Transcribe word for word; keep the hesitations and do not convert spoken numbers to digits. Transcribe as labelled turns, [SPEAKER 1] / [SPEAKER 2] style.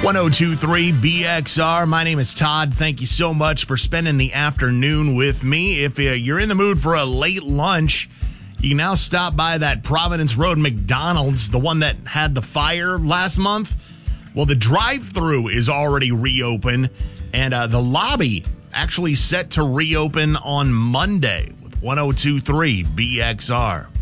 [SPEAKER 1] oh two point three B X R. My name is Todd. Thank you so much for spending the afternoon with me. If uh, you're in the mood for a late lunch, you can now stop by that Providence Road McDonald's, the one that had the fire last month. Well, the drive-thru is already reopened, and uh, the lobby actually set to reopen on Monday with one oh two point three B X R.